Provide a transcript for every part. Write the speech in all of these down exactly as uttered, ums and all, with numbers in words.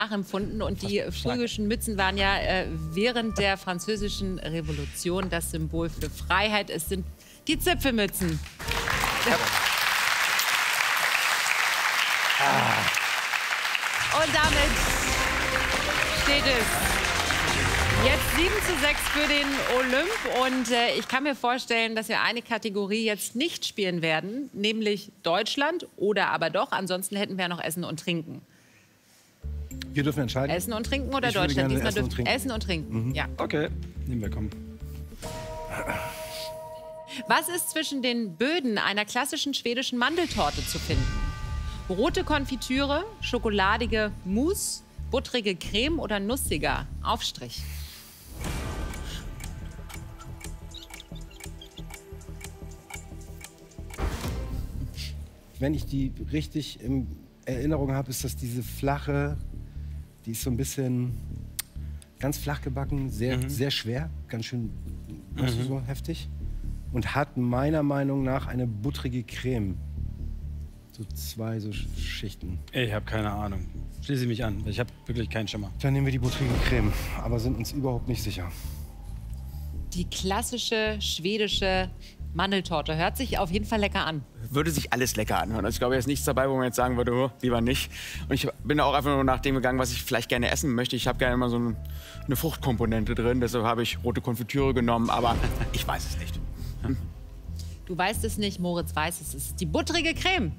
nachempfunden. Und die phrygischen Mützen waren ja äh, während der Französischen Revolution das Symbol für Freiheit. Es sind die Zipfelmützen. Ja. Ah. Und damit steht es jetzt sieben zu sechs für den Olymp. Und äh, ich kann mir vorstellen, dass wir eine Kategorie jetzt nicht spielen werden, nämlich Deutschland oder aber doch. Ansonsten hätten wir ja noch Essen und Trinken. Wir dürfen entscheiden. Essen und Trinken oder ich würde Deutschland? gerne Diesmal Essen und Trinken. Essen und Trinken. Mhm. Ja. Okay, nehmen wir, komm. Was ist zwischen den Böden einer klassischen schwedischen Mandeltorte zu finden? Rote Konfitüre, schokoladige Mousse, buttrige Creme oder nussiger Aufstrich? Wenn ich die richtig in Erinnerung habe, ist das diese flache, die ist so ein bisschen ganz flach gebacken, sehr, mhm. sehr schwer, ganz schön mhm. so heftig. Und hat meiner Meinung nach eine buttrige Creme. So zwei so Schichten. Ich habe keine Ahnung. Schließe mich an. Ich habe wirklich keinen Schimmer. Dann nehmen wir die buttrige Creme, aber sind uns überhaupt nicht sicher. Die klassische schwedische Mandeltorte hört sich auf jeden Fall lecker an. Würde sich alles lecker anhören. Also ich glaube, hier ist nichts dabei, wo man jetzt sagen würde, oh, lieber nicht. Und ich bin auch einfach nur nach dem gegangen, was ich vielleicht gerne essen möchte. Ich habe gerne immer so eine Fruchtkomponente drin. Deshalb habe ich rote Konfitüre genommen, aber ich weiß es nicht. Hm? Du weißt es nicht, Moritz weiß es. Es ist die buttrige Creme.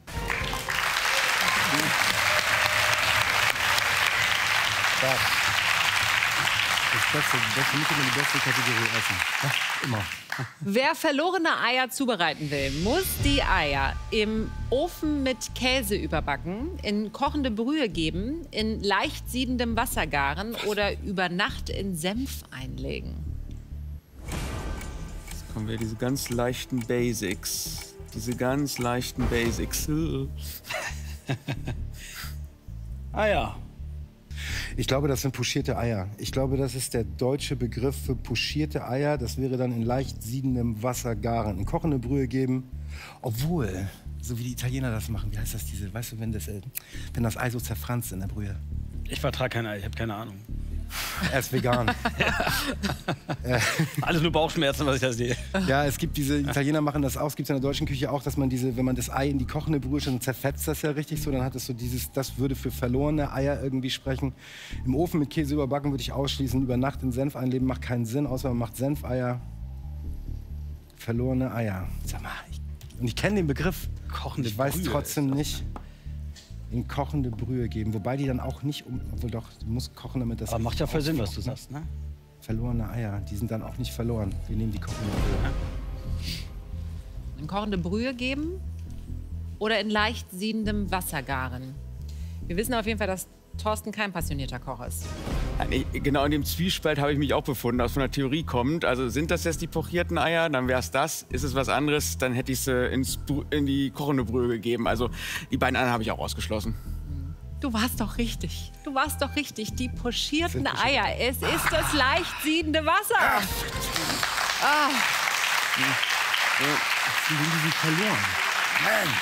Ja. Das Beste, das muss immer die beste Kategorie essen. Ja, immer. Wer verlorene Eier zubereiten will, muss die Eier im Ofen mit Käse überbacken, in kochende Brühe geben, in leicht siedendem Wasser garen oder über Nacht in Senf einlegen. Jetzt kommen wir diese ganz leichten Basics. Diese ganz leichten Basics. Eier. Ich glaube, das sind pochierte Eier. Ich glaube, das ist der deutsche Begriff für pochierte Eier. Das wäre dann in leicht siedendem Wasser garen. In kochende Brühe geben. Obwohl, so wie die Italiener das machen, wie heißt das diese, weißt du, wenn das, wenn das Ei so zerfranst in der Brühe? Ich vertrage kein Ei, ich habe keine Ahnung. Er ist vegan. äh. Alles nur Bauchschmerzen, was ich da sehe. Ja, es gibt diese, Italiener machen das auch, es gibt in der deutschen Küche auch, dass man diese, wenn man das Ei in die kochende Brühe stellt, dann zerfetzt das ja richtig so, dann hat es so dieses, das würde für verlorene Eier irgendwie sprechen. Im Ofen mit Käse überbacken würde ich ausschließen, über Nacht in Senf einleben macht keinen Sinn, außer man macht Senfeier. Verlorene Eier. Sag mal, ich, und ich kenne den Begriff, kochende ich weiß Brühe trotzdem nicht. In kochende Brühe geben, wobei die dann auch nicht, um, obwohl doch, du musst kochen, damit das... Aber macht ja voll Sinn, was du sagst, ne? Verlorene Eier, die sind dann auch nicht verloren. Wir nehmen die kochende Brühe. In kochende Brühe geben oder in leicht siedendem Wasser garen. Wir wissen auf jeden Fall, dass Thorsten kein passionierter Koch ist. Ja, nee, genau in dem Zwiespalt habe ich mich auch befunden, was von der Theorie kommt. Also sind das jetzt die pochierten Eier, dann wäre es das. Ist es was anderes, dann hätte ich es äh, in die kochende Brühe gegeben. Also die beiden anderen habe ich auch ausgeschlossen. Du warst doch richtig. Du warst doch richtig. Die pochierten Eier. Es ist das leicht siedende Wasser. Ah. Ah. Die sind verloren. Man.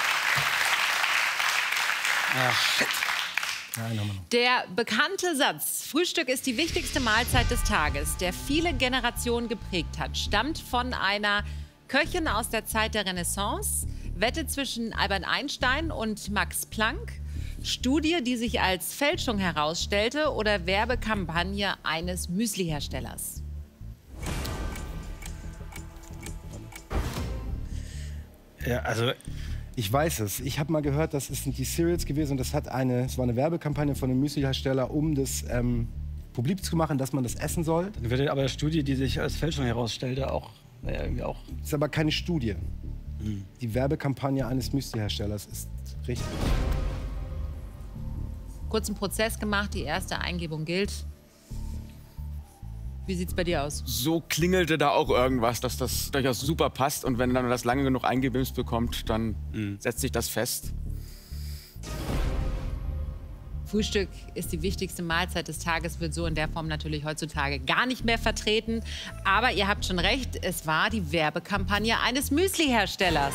Ach, shit. Der bekannte Satz, Frühstück ist die wichtigste Mahlzeit des Tages, der viele Generationen geprägt hat, stammt von einer Köchin aus der Zeit der Renaissance, Wette zwischen Albert Einstein und Max Planck, Studie, die sich als Fälschung herausstellte oder Werbekampagne eines Müsliherstellers. Ja, also... Ich weiß es. Ich habe mal gehört, das sind die Cereals gewesen und das hat eine, es war eine Werbekampagne von einem Müslihersteller, um das ähm, publik zu machen, dass man das essen soll. Dann wird aber eine Studie, die sich als Fälschung herausstellte, auch, ja, irgendwie auch. Das ist aber keine Studie. Mhm. Die Werbekampagne eines Müsliherstellers ist richtig. Kurzen Prozess gemacht, die erste Eingebung gilt. Wie sieht's bei dir aus? So klingelte da auch irgendwas, dass das durchaus super passt. Und wenn dann das lange genug eingebimst bekommt, dann mhm. setzt sich das fest. Frühstück ist die wichtigste Mahlzeit des Tages, wird so in der Form natürlich heutzutage gar nicht mehr vertreten. Aber ihr habt schon recht, es war die Werbekampagne eines Müsliherstellers.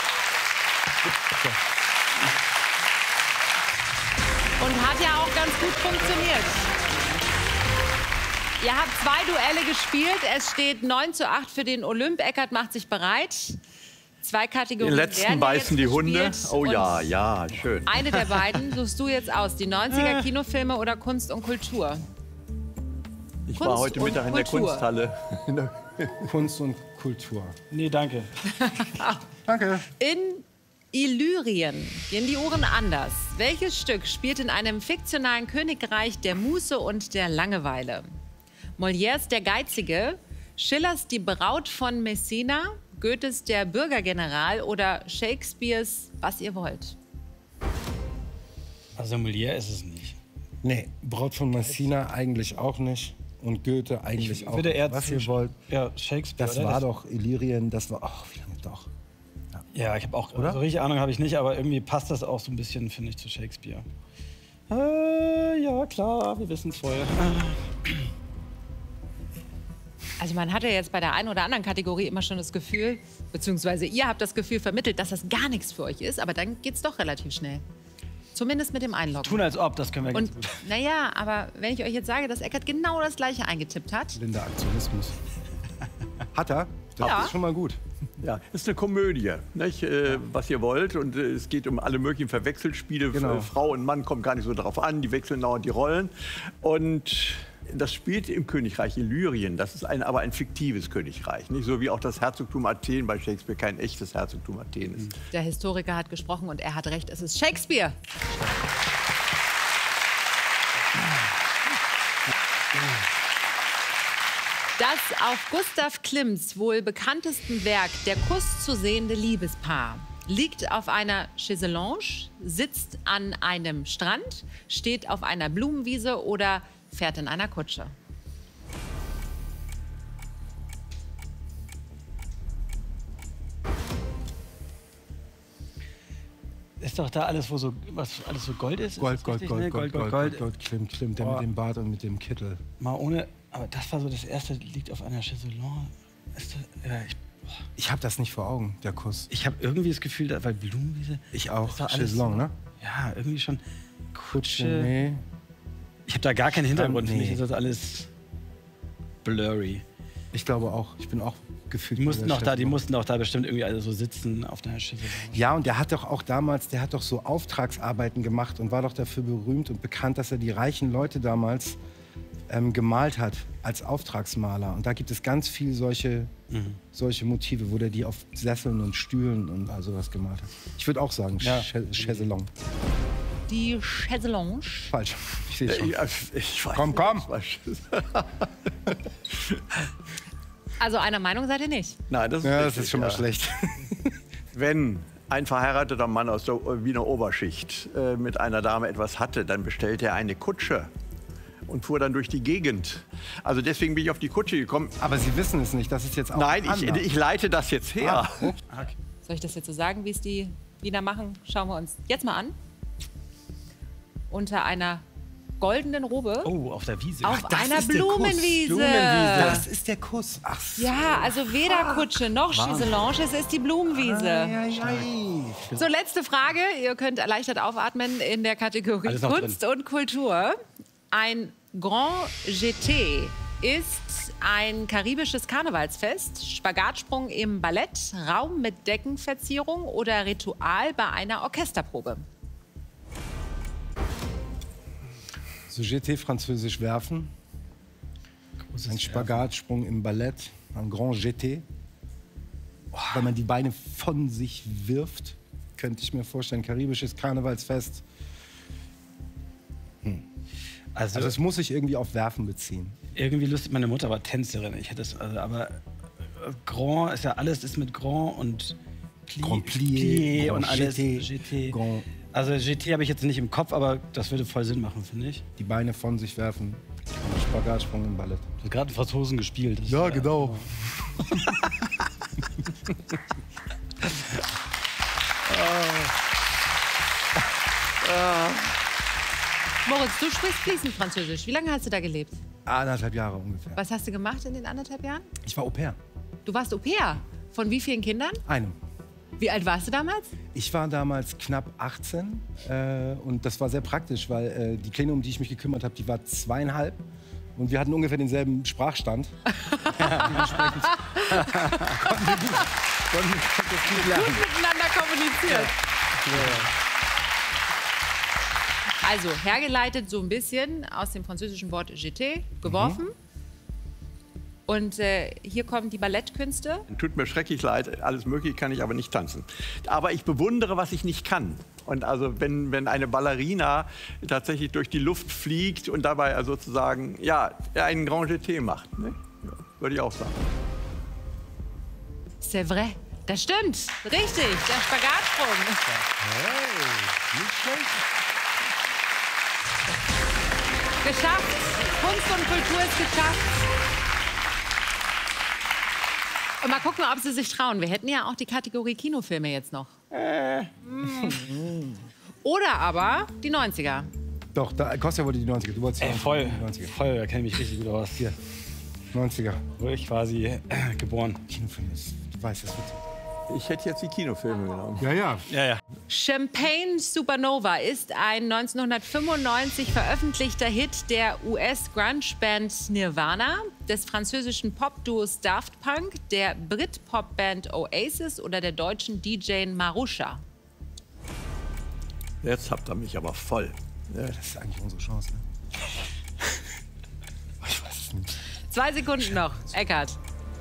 Und hat ja auch ganz gut Ihr habt zwei Duelle gespielt. Es steht neun zu acht für den Olymp. Eckart macht sich bereit. Zwei Kategorien. Den letzten beißen die Hunde. Oh ja, ja, schön. Eine der beiden suchst du jetzt aus. Die neunziger Kinofilme oder Kunst und Kultur? Ich Kunst war heute und Mittag in der Kultur. Kunsthalle. Kunst und Kultur. Nee, danke. Danke. In Illyrien gehen die Uhren anders. Welches Stück spielt in einem fiktionalen Königreich der Muße und der Langeweile? Molières Der Geizige, Schillers Die Braut von Messina, Goethes Der Bürgergeneral oder Shakespeares Was ihr wollt? Also Molière ist es nicht. Nee, Braut von Messina eigentlich auch nicht. Und Goethe eigentlich Ich auch würde nicht. eher Was zu- ihr wollt. Ja, Shakespeare. Das oder? war doch Illyrien, das war. Ach, wie lange doch. Ja, ich habe auch. Oder? So richtig Ahnung habe ich nicht, aber irgendwie passt das auch so ein bisschen, finde ich, zu Shakespeare. Äh, ja, klar, wir wissen es vorher. Also man hat ja jetzt bei der einen oder anderen Kategorie immer schon das Gefühl, beziehungsweise ihr habt das Gefühl vermittelt, dass das gar nichts für euch ist, aber dann geht's doch relativ schnell. Zumindest mit dem Einloggen. Tun als ob, das können wir ganz Und gut. naja, aber wenn ich euch jetzt sage, dass Eckart genau das Gleiche eingetippt hat, Blinder Aktionismus. Hat er? Das Ja. ist schon mal gut. Ja, ist eine Komödie, nicht? Äh, was ihr wollt. Und äh, es geht um alle möglichen Verwechselspiele. Genau. F- Frau und Mann kommt gar nicht so darauf an. Die wechseln dauernd die Rollen. Und das spielt im Königreich Illyrien. Das ist ein, aber ein fiktives Königreich. Nicht so wie auch das Herzogtum Athen bei Shakespeare kein echtes Herzogtum Athen ist. der Historiker hat gesprochen und er hat recht, es ist Shakespeare. Das auf Gustav Klimts wohl bekanntesten Werk Der Kuss zu sehende Liebespaar liegt auf einer Chaiselange, sitzt an einem Strand, steht auf einer Blumenwiese oder fährt in einer Kutsche. Ist doch da alles, wo so, was alles so Gold ist? Gold, ist das Gold, richtig, Gold, ne? Gold, Gold, Gold, Gold, Klimt, Klimt, der Oh. mit dem Bart und mit dem Kittel. Mal ohne, aber das war so das erste, liegt auf einer Chaiselange. Ist das, ja, ich Ich habe das nicht vor Augen, der Kuss. ich habe irgendwie das Gefühl, da, weil Blumenwiese. Ich auch. ist doch alles- Chaiselong, ne? Ja, irgendwie schon. Kutsche, nee. Ich habe da gar keinen Hintergrund. Für Nee. mich ist das alles blurry. Ich glaube auch. Ich bin auch gefühlt. Die bei mussten der auch da, die Chaiselong. mussten auch da bestimmt irgendwie alle so sitzen auf der Chaiselange. Ja, und der hat doch auch damals, der hat doch so Auftragsarbeiten gemacht und war doch dafür berühmt und bekannt, dass er die reichen Leute damals ähm, gemalt hat als Auftragsmaler. Und da gibt es ganz viel solche, Mhm. solche Motive, wo der die auf Sesseln und Stühlen und all sowas gemalt hat. Ich würde auch sagen, Ja. Cha- Chaiselong. Die Chaiselange. Falsch. Ich sehe schon. Ja, ich weiß Komm, komm. nicht. Also einer Meinung seid ihr nicht. Nein, das ist, Ja, das richtig, ist schon mal ja. schlecht. Wenn ein verheirateter Mann aus der Wiener Oberschicht äh, mit einer Dame etwas hatte, dann bestellte er eine Kutsche und fuhr dann durch die Gegend. Also deswegen bin ich auf die Kutsche gekommen. Aber Sie wissen es nicht, das ist jetzt auch Nein, ich, anders. ich leite das jetzt her. Ah, Soll ich das jetzt so sagen, wie es die Wiener machen? Schauen wir uns jetzt mal an. Unter einer goldenen Robe Oh, auf der Wiese. auf das einer ist der Kuss. Blumenwiese. Blumenwiese. Das ist der Kuss. Ach so. Ja, also weder Kutsche noch Chaiselange, es ist die Blumenwiese. Ei, ei, ei. So, letzte Frage. Ihr könnt erleichtert aufatmen in der Kategorie Alles noch Kunst und Kultur. Ein Grand Jeté ist ein karibisches Karnevalsfest, Spagatsprung im Ballett, Raum mit Deckenverzierung oder Ritual bei einer Orchesterprobe. So Jeté französisch werfen. Ein Spagatsprung im Ballett, ein Grand Jeté. Wenn man die Beine von sich wirft, könnte ich mir vorstellen, karibisches Karnevalsfest. Also, Also es muss sich irgendwie auf Werfen beziehen. irgendwie lustig. Meine Mutter war Tänzerin. Ich hätte es, also, aber äh, Grand ist ja alles ist mit Grand und Pli, Grand Plié, und Grand alles. Jeté, G T. Grand- Also G T habe ich jetzt nicht im Kopf, aber das würde voll Sinn machen, finde ich. Die Beine von sich werfen. Ein Spagatsprung im Ballett. Du hast gerade Franzosen gespielt. Das ist, Ja, äh, genau. Moritz, du sprichst fließend Französisch. Wie lange hast du da gelebt? Anderthalb Jahre ungefähr. Was hast du gemacht in den anderthalb Jahren? Ich war Au pair. Du warst Au-pair. Von wie vielen Kindern? Einem. Wie alt warst du damals? Ich war damals knapp achtzehn äh, und das war sehr praktisch, weil äh, die Kleine, um die ich mich gekümmert habe, die war zweieinhalb Und wir hatten ungefähr denselben Sprachstand. Dementsprechend konnten wir gut, konnten wir das gut lernen. Gut miteinander kommuniziert. Also hergeleitet so ein bisschen aus dem französischen Wort jeter, geworfen. Mhm. Und äh, hier kommen die Ballettkünste. Tut mir schrecklich leid, alles Mögliche kann ich aber nicht tanzen. Aber ich bewundere, was ich nicht kann. Und also wenn, wenn eine Ballerina tatsächlich durch die Luft fliegt und dabei also sozusagen ja, einen Grand Jeté macht, ne? Ja, würde ich auch sagen. C'est vrai. Das stimmt. Richtig, der Spagatsprung. Hey, nicht schlecht. Geschafft. Kunst und Kultur ist geschafft. Und mal gucken, ob Sie sich trauen. Wir hätten ja auch die Kategorie Kinofilme jetzt noch. Äh. Mm. Oder aber die neunziger. Doch, da, Kostja wollte die neunziger. Du wolltest Ey, voll, die neunziger. Voll, da kenne ich mich richtig gut aus. Hier, neunziger. Wo ich quasi äh, geboren. Kinofilm ist, du weißt, das wird... Ich hätte jetzt die Kinofilme genommen. Ja, ja. Ja, ja. Champagne Supernova ist ein neunzehnhundertfünfundneunzig veröffentlichter Hit der U S-Grunge-Band Nirvana, des französischen Pop-Duos Daft Punk, der Brit-Pop-Band Oasis oder der deutschen D J Marusha. Jetzt habt ihr mich aber voll. Ja, das ist eigentlich unsere Chance. Ne? Ich weiß es nicht. Zwei Sekunden noch. Eckart.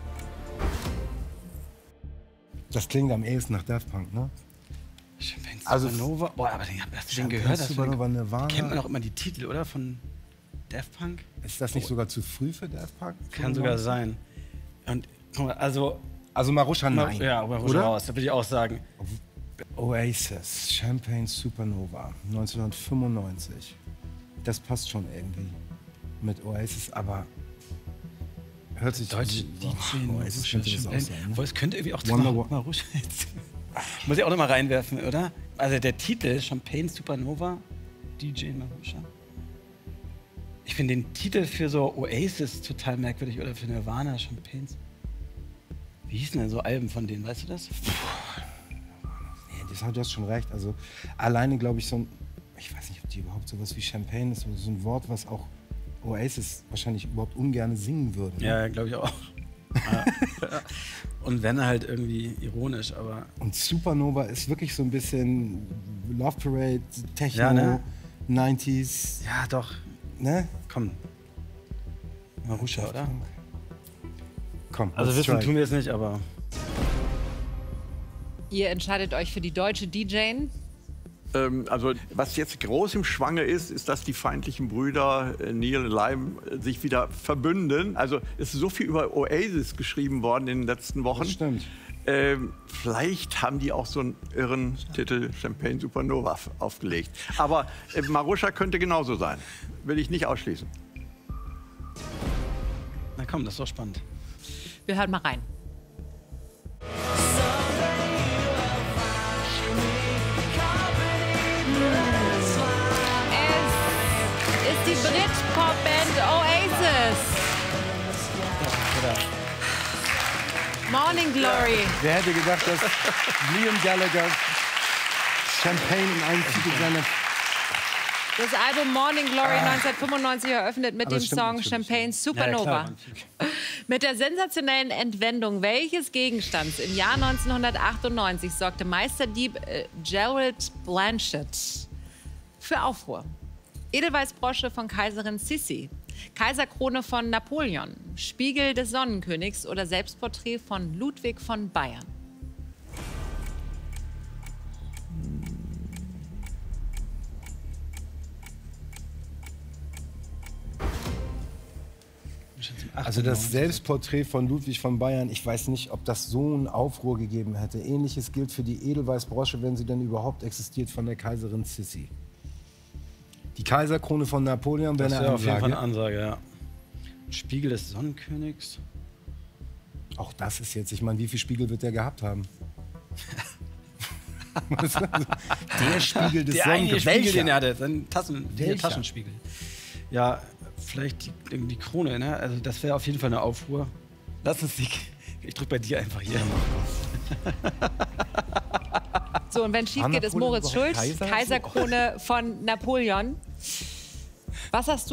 Das klingt am ehesten nach Daft Punk, ne? Champagne Also- Supernova. Boah, aber den, hast du den Champagne gehört? Supernova, Nirvana. Kennt man auch immer die Titel, oder? Von Daft Punk? Ist das nicht sogar zu früh für Daft Punk? Kann sogar sein. Und guck mal, also. Also Marusha, nein. Ja, aber oder? raus, da würde ich auch sagen. Oasis, Champagne Supernova, neunzehnhundertfünfundneunzig. Das passt schon irgendwie mit Oasis, aber hört sich... Deutsche oh, D J Oasis könnte das auch sein, ne? Obwohl, es könnte irgendwie auch zu Wonder Mar- Wo- Marusha jetzt. Muss ich auch noch mal reinwerfen, oder? Also der Titel, Champagne Supernova, D J Marusha. Ich finde den Titel für so Oasis total merkwürdig oder für Nirvana, Champagne. Wie hießen denn so Alben von denen, weißt du das? Nee, das hat das schon recht. Also alleine glaube ich so ein... Ich weiß nicht, ob die überhaupt sowas wie Champagne ist, so ein Wort, was auch Oasis wahrscheinlich überhaupt ungern singen würde. Ne? Ja, glaube ich auch. Ja. Und wenn halt irgendwie ironisch, aber... Und Supernova ist wirklich so ein bisschen Love Parade, Techno, Ja, ne? neunziger. Ja, doch. Ne? Komm. Marusha, oder? Komm, Also let's wissen try. tun wir es nicht, aber... Ihr entscheidet euch für die deutsche D J. Ähm, also was jetzt groß im Schwange ist, ist, dass die feindlichen Brüder äh, Neil und Lime äh, sich wieder verbünden. Also es ist so viel über Oasis geschrieben worden in den letzten Wochen. Das stimmt. Ähm, vielleicht haben die auch so einen irren Titel Champagne Supernova auf- aufgelegt. Aber äh, Marusha könnte genauso sein. Will ich nicht ausschließen. Na komm, das ist doch spannend. Wir hören mal rein. Es ist die Brit-Pop-Band Oasis. Morning Glory. Wer hätte gedacht, dass Liam Gallagher Champagne in einem Titel seiner... Das Album Morning Glory neunzehnhundertfünfundneunzig eröffnet mit Aber dem es stimmt Song natürlich. Champagne Ja, Supernova. klar. Mit der sensationellen Entwendung welches Gegenstands im Jahr neunzehnhundertachtundneunzig sorgte Meisterdieb äh, Gerald Blanchett für Aufruhr? Edelweißbrosche von Kaiserin Sissi, Kaiserkrone von Napoleon, Spiegel des Sonnenkönigs oder Selbstporträt von Ludwig von Bayern? Also das Selbstporträt von Ludwig von Bayern, ich weiß nicht, ob das so einen Aufruhr gegeben hätte. Ähnliches gilt für die Edelweißbrosche, wenn sie denn überhaupt existiert, von der Kaiserin Sissi. Die Kaiserkrone von Napoleon wäre Das eine wäre auf jeden Fall Ansage. eine Ansage, ja. Spiegel des Sonnenkönigs. Auch das ist jetzt, ich meine, wie viel Spiegel wird der gehabt haben? Der Spiegel des Der eine Sonnenkönigs. Spiegel, den er Welcher? hatte, sein Tassen, der Welcher? Taschenspiegel. Ja, vielleicht die, die Krone, ne? Also das wäre auf jeden Fall eine Aufruhr. Lass uns die. Ich drück bei dir einfach hier. So, und wenn schief War geht, ist Napoleon Moritz überhaupt schuld. Kaiser? Kaiserkrone von Napoleon. Was hast du?